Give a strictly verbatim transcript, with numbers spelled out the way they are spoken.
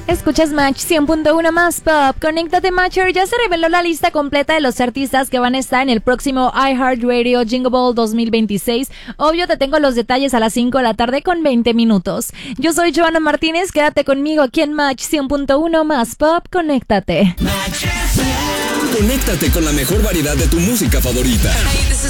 Escuchas Match cien punto uno más Pop. Conéctate, Matcher. Ya se reveló la lista completa de los artistas que van a estar en el próximo iHeartRadio Jingle Ball dos mil veintiséis. Obvio, te tengo los detalles a las cinco de la tarde con veinte minutos. Yo soy Joana Martínez. Quédate conmigo aquí en Match cien punto uno más Pop. Conéctate. Conéctate con la mejor variedad de tu música favorita. Hey, this